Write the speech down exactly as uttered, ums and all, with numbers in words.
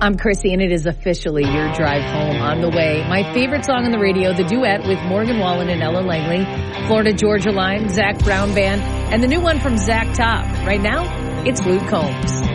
I'm Chrissy, and it is officially your drive home on the way. My favorite song on the radio, the duet with Morgan Wallen and Ella Langley, Florida Georgia Line, Zach Brown Band, and the new one from Zach Top. Right now, it's Luke Combs.